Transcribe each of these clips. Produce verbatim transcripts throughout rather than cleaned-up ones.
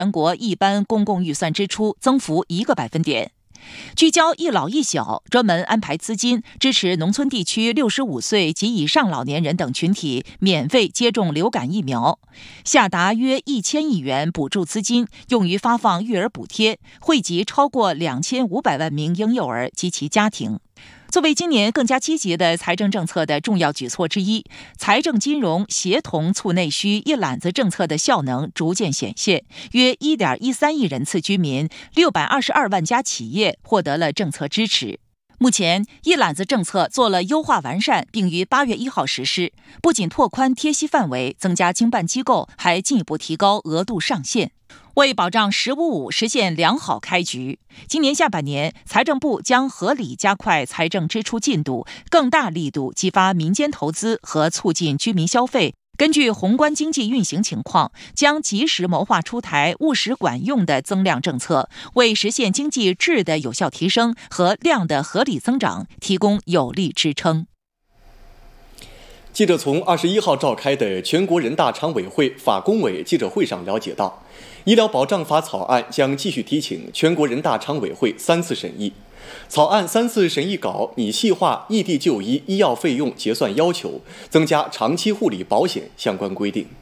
全国一般公共预算支出增幅一个百分点。聚焦一老一小，专门安排资金支持农村地区六十五岁及以上老年人等群体免费接种流感疫苗，下达约一千亿元补助资金，用于发放育儿补贴，惠及超过两千五百万名婴幼儿及其家庭。作为今年更加积极的财政政策的重要举措之一，财政金融协同促内需一揽子政策的效能逐渐显现，约 一点一三亿人次居民、六百二十二万家企业获得了政策支持。目前，一揽子政策做了优化完善，并于八月一号实施，不仅拓宽贴息范围，增加经办机构，还进一步提高额度上限。为保障“十五五”实现良好开局，今年下半年，财政部将合理加快财政支出进度，更大力度激发民间投资和促进居民消费。根据宏观经济运行情况，将及时谋划出台务实管用的增量政策，为实现经济质的有效提升和量的合理增长提供有力支撑。 记者从二十一号召开的全国人大常委会法工委记者会上了解到，医疗保障法草案将继续提请全国人大常委会三次审议。草案三次审议稿拟细化异地就医医药费用结算要求，增加长期护理保险相关规定。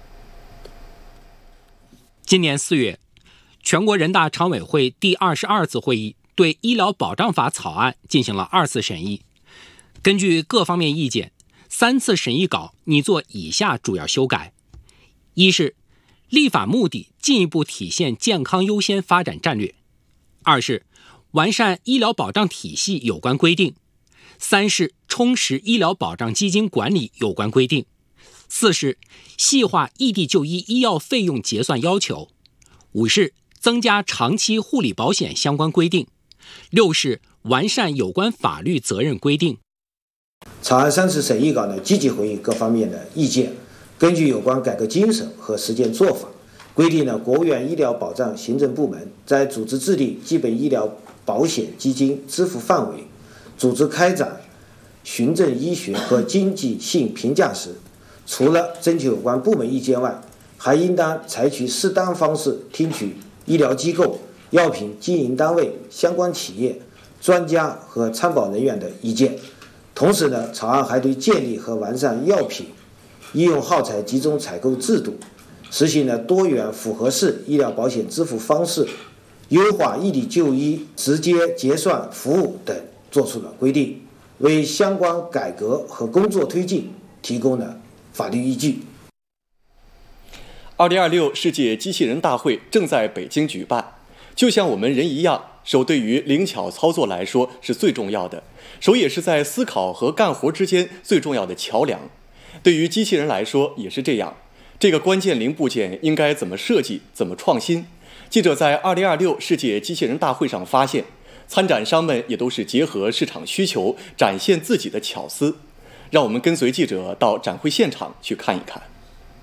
今年四月，全国人大常委会第二十二次会议对医疗保障法草案进行了二次审议。根据各方面意见，三次审议稿拟做以下主要修改：一是立法目的进一步体现健康优先发展战略；二是完善医疗保障体系有关规定；三是充实医疗保障基金管理有关规定；四是细化异地就医医药费用结算要求；五是增加长期护理保险相关规定；六是完善有关法律责任规定。 草案三次审议稿呢，积极回应各方面的意见，根据有关改革精神和实践做法，规定了国务院医疗保障行政部门在组织制定基本医疗保险基金支付范围、组织开展循证医学和经济性评价时，除了征求有关部门意见外，还应当采取适当方式听取医疗机构、药品经营单位、相关企业、专家和参保人员的意见。同时呢，草案还对建立和完善药品医用耗材集中采购制度，实行了多元复合式医疗保险支付方式，优化异地就医直接结算服务等作出了规定，为相关改革和工作推进提供了法律依据。 二零二六世界机器人大会正在北京举办，就像我们人一样，手对于灵巧操作来说是最重要的，手也是在思考和干活之间最重要的桥梁。对于机器人来说也是这样，这个关键零部件应该怎么设计，怎么创新？记者在二零二六世界机器人大会上发现，参展商们也都是结合市场需求，展现自己的巧思。让我们跟随记者到展会现场去看一看。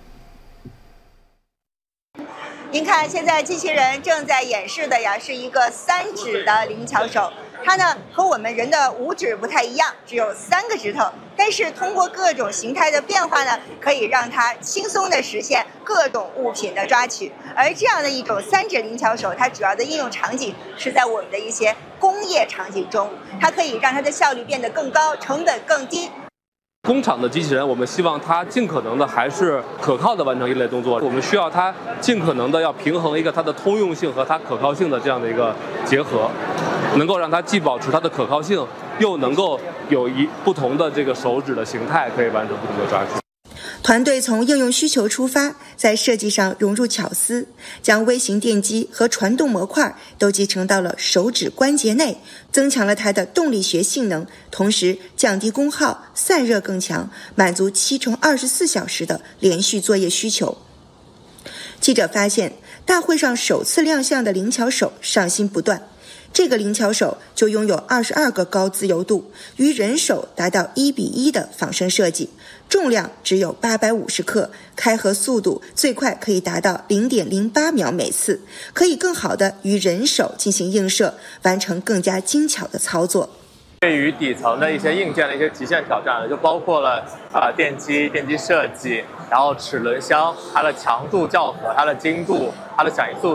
您看，现在机器人正在演示的呀，是一个三指的灵巧手。它呢和我们人的五指不太一样，只有三个指头，但是通过各种形态的变化呢，可以让它轻松地实现各种物品的抓取。而这样的一种三指灵巧手，它主要的应用场景是在我们的一些工业场景中，它可以让它的效率变得更高，成本更低。 工厂的机器人，我们希望它尽可能的还是可靠的完成一类动作，我们需要它尽可能的要平衡一个它的通用性和它可靠性的这样的一个结合，能够让它既保持它的可靠性，又能够有一不同的这个手指的形态可以完成不同的抓取。 团队从应用需求出发，在设计上融入巧思，将微型电机和传动模块都集成到了手指关节内，增强了它的动力学性能，同时降低功耗，散热更强，满足七乘二十四小时的连续作业需求。记者发现，大会上首次亮相的灵巧手上新不断，这个灵巧手就拥有二十二个高自由度，与人手达到一比一的仿生设计，重量只有八百五十克，开合速度最快可以达到 零点零八秒每次，可以更好的与人手进行映射，完成更加精巧的操作。 对于底层的一些硬件的一些极限挑战呢，就包括了啊、呃、电机、电机设计，然后齿轮箱，它的强度校核、它的精度、它的响应速